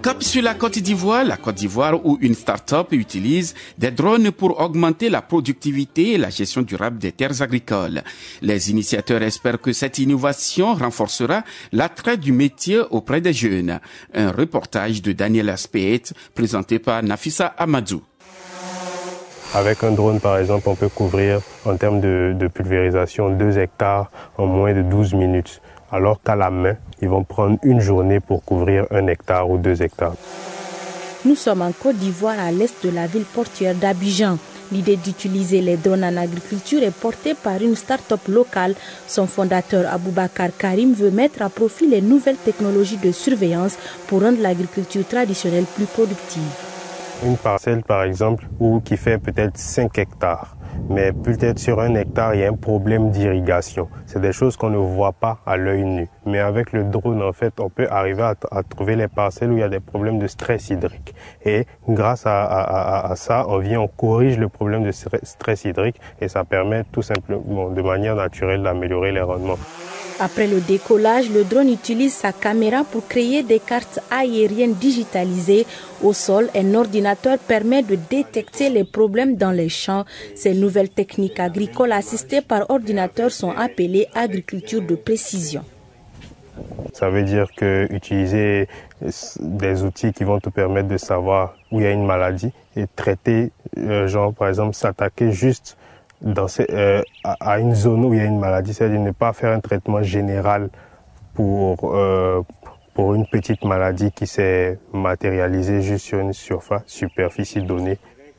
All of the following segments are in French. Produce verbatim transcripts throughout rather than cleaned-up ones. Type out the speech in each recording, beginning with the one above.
Cap sur la Côte d'Ivoire, la Côte d'Ivoire où une start-up utilise des drones pour augmenter la productivité et la gestion durable des terres agricoles. Les initiateurs espèrent que cette innovation renforcera l'attrait du métier auprès des jeunes. Un reportage de Daniel Aspeit présenté par Nafissa Amadou. Avec un drone, par exemple, on peut couvrir en termes de, de pulvérisation deux hectares en moins de douze minutes. Alors qu'à la main, ils vont prendre une journée pour couvrir un hectare ou deux hectares. Nous sommes en Côte d'Ivoire, à l'est de la ville portuaire d'Abidjan. L'idée d'utiliser les drones en agriculture est portée par une start-up locale. Son fondateur, Aboubacar Karim, veut mettre à profit les nouvelles technologies de surveillance pour rendre l'agriculture traditionnelle plus productive. Une parcelle, par exemple, où, qui fait peut-être cinq hectares. Mais peut-être sur un hectare, il y a un problème d'irrigation. C'est des choses qu'on ne voit pas à l'œil nu. Mais avec le drone, en fait, on peut arriver à, à trouver les parcelles où il y a des problèmes de stress hydrique. Et grâce à, à, à ça, on vient, on corrige le problème de stress hydrique et ça permet tout simplement, de manière naturelle, d'améliorer les rendements. Après le décollage, le drone utilise sa caméra pour créer des cartes aériennes digitalisées. Au sol, un ordinateur permet de détecter les problèmes dans les champs. Ces nouvelles techniques agricoles assistées par ordinateur sont appelées agriculture de précision. Ça veut dire que utiliser des outils qui vont te permettre de savoir où il y a une maladie et traiter, euh, genre par exemple s'attaquer juste dans ces, euh, à une zone où il y a une maladie, c'est-à-dire ne pas faire un traitement général pour, euh, pour une petite maladie qui s'est matérialisée juste sur une surface, superficie donnée.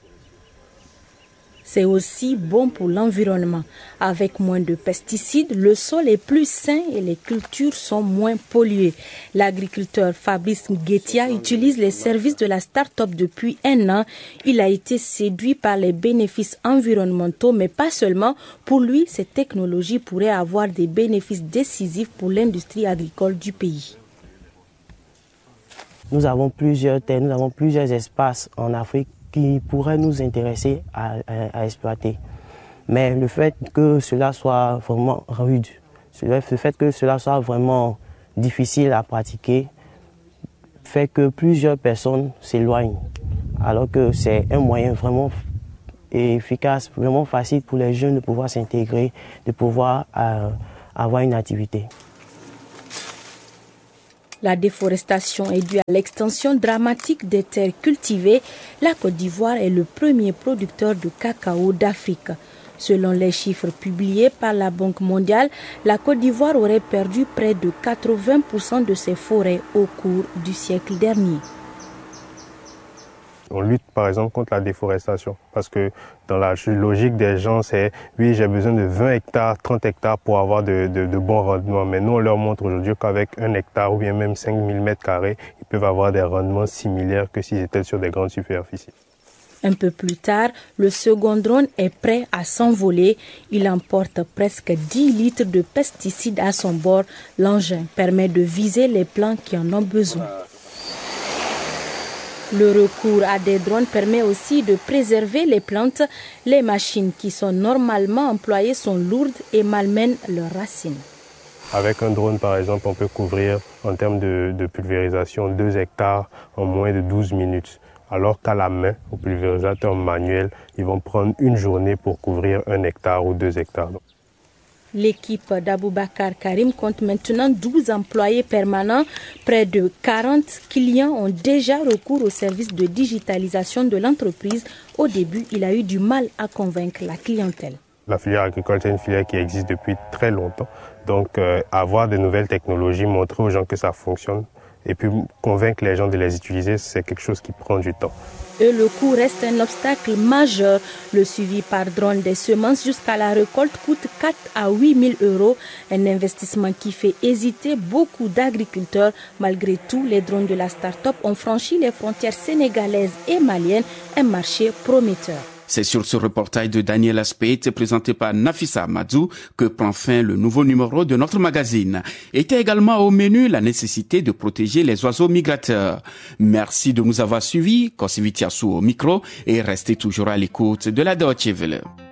C'est aussi bon pour l'environnement. Avec moins de pesticides, le sol est plus sain et les cultures sont moins polluées. L'agriculteur Fabrice Nguetia utilise les services de la start-up depuis un an. Il a été séduit par les bénéfices environnementaux, mais pas seulement. Pour lui, ces technologies pourraient avoir des bénéfices décisifs pour l'industrie agricole du pays. Nous avons plusieurs terres, nous avons plusieurs espaces en Afrique qui pourraient nous intéresser à, à, à exploiter. Mais le fait que cela soit vraiment rude, le fait que cela soit vraiment difficile à pratiquer, fait que plusieurs personnes s'éloignent. Alors que c'est un moyen vraiment efficace, vraiment facile pour les jeunes de pouvoir s'intégrer, de pouvoir euh, avoir une activité. La déforestation est due à l'extension dramatique des terres cultivées. La Côte d'Ivoire est le premier producteur de cacao d'Afrique. Selon les chiffres publiés par la Banque mondiale, la Côte d'Ivoire aurait perdu près de quatre-vingts pour cent de ses forêts au cours du siècle dernier. On lutte par exemple contre la déforestation parce que dans la logique des gens, c'est oui, j'ai besoin de vingt hectares, trente hectares pour avoir de, de, de bons rendements. Mais nous, on leur montre aujourd'hui qu'avec un hectare ou bien même cinq mille mètres carrés, ils peuvent avoir des rendements similaires que s'ils étaient sur des grandes superficies. Un peu plus tard, le second drone est prêt à s'envoler. Il emporte presque dix litres de pesticides à son bord. L'engin permet de viser les plants qui en ont besoin. Le recours à des drones permet aussi de préserver les plantes. Les machines qui sont normalement employées sont lourdes et malmènent leurs racines. Avec un drone, par exemple, on peut couvrir en termes de, de pulvérisation deux hectares en moins de douze minutes. Alors qu'à la main, au pulvérisateur manuel, ils vont prendre une journée pour couvrir un hectare ou deux hectares. L'équipe d'Aboubacar Karim compte maintenant douze employés permanents. Près de quarante clients ont déjà recours au service de digitalisation de l'entreprise. Au début, il a eu du mal à convaincre la clientèle. La filière agricole, c'est une filière qui existe depuis très longtemps. Donc, euh, avoir de nouvelles technologies, montrer aux gens que ça fonctionne et puis convaincre les gens de les utiliser, c'est quelque chose qui prend du temps. Et le coût reste un obstacle majeur. Le suivi par drone des semences jusqu'à la récolte coûte quatre à huit mille euros. Un investissement qui fait hésiter beaucoup d'agriculteurs. Malgré tout, les drones de la start-up ont franchi les frontières sénégalaises et maliennes, un marché prometteur. C'est sur ce reportage de Daniel Aspeit présenté par Nafissa Amadou que prend fin le nouveau numéro de notre magazine. Était également au menu la nécessité de protéger les oiseaux migrateurs. Merci de nous avoir suivis. Kosivitiasu au micro et restez toujours à l'écoute de la Deutsche Welle.